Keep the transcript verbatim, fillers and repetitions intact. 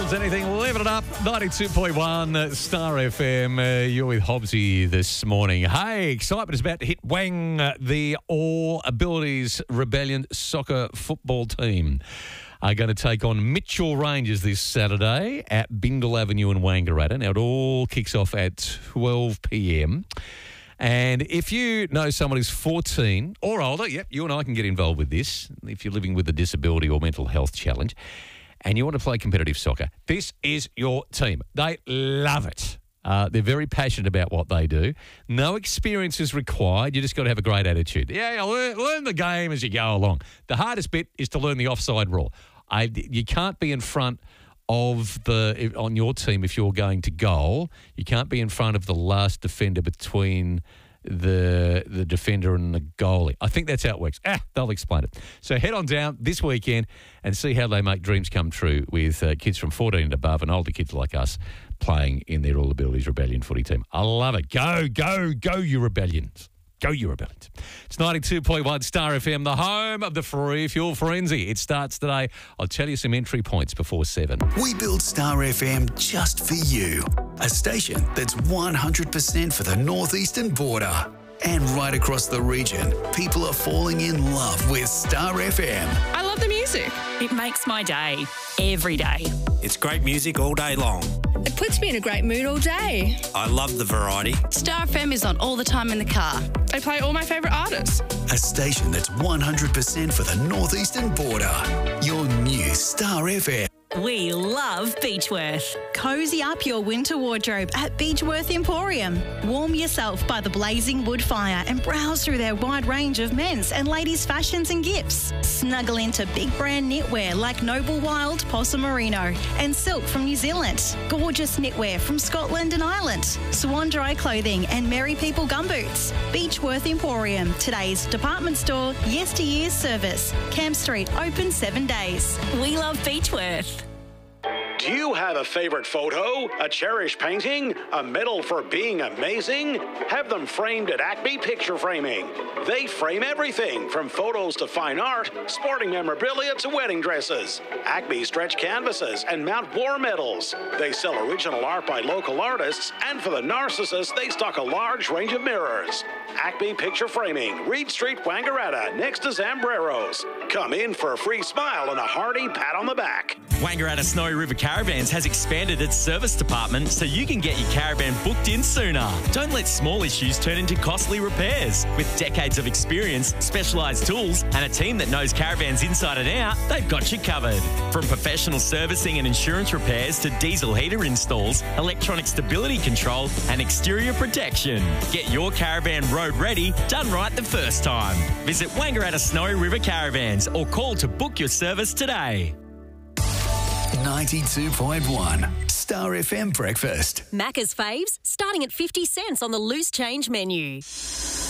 as anything. Living it up. ninety-two point one Star F M. Uh, you're with Hobbsy this morning. Hey, excitement is about to hit Wang, uh, the All Abilities Rebellion soccer football team are going to take on Mitchell Rangers this Saturday at Bindle Avenue in Wangaratta. Now, it all kicks off at twelve p.m. And if you know someone who's fourteen or older, yep, you and I can get involved with this, if you're living with a disability or mental health challenge, and you want to play competitive soccer, this is your team. They love it. Uh, they're very passionate about what they do. No experience is required. You just got to have a great attitude. Yeah, yeah, learn, learn the game as you go along. The hardest bit is to learn the offside rule. I, you can't be in front of the on your team if you're going to goal. You can't be in front of the last defender between the the defender and the goalie. I think that's how it works. Ah, they'll explain it. So head on down this weekend and see how they make dreams come true with uh, kids from fourteen and above and older kids like us playing in their All Abilities Rebellion footy team. I love it. Go, go, go, you Rebellions. Go, you Rebellions. It's ninety-two point one Star F M, the home of the free fuel frenzy. It starts today. I'll tell you some entry points before seven. We built Star F M just for you. A station that's one hundred percent for the northeastern border. And right across the region, people are falling in love with Star F M. I love the music. It makes my day, every day. It's great music all day long. It puts me in a great mood all day. I love the variety. Star F M is on all the time in the car. I play all my favourite artists. A station that's one hundred percent for the northeastern border. Your new Star F M. We love Beechworth. Cozy up your winter wardrobe at Beechworth Emporium. Warm yourself by the blazing wood fire and browse through their wide range of men's and ladies' fashions and gifts. Snuggle into big brand knitwear like Noble Wild, Possum Merino and silk from New Zealand. Gorgeous knitwear from Scotland and Ireland. Swan Dry Clothing and Merry People gumboots. Beechworth Emporium, today's department store, yesteryear's service. Camp Street, open seven days. We love Beechworth. Do you have a favorite photo, a cherished painting, a medal for being amazing? Have them framed at Acme Picture Framing. They frame everything from photos to fine art, sporting memorabilia to wedding dresses. Acme stretch canvases and Mount War medals. They sell original art by local artists, and for the narcissists, they stock a large range of mirrors. Acme Picture Framing, Reed Street, Wangaratta, next to Zambreros. Come in for a free smile and a hearty pat on the back. Wangaratta Snowy River Caravans has expanded its service department so you can get your caravan booked in sooner. Don't let small issues turn into costly repairs. With decades of experience, specialised tools and a team that knows caravans inside and out, they've got you covered. From professional servicing and insurance repairs to diesel heater installs, electronic stability control and exterior protection. Get your caravan road ready, done right the first time. Visit Wangaratta Snowy River Caravans or call to book your service today. ninety-two point one Star F M Breakfast. Macca's faves, starting at fifty cents on the loose change menu.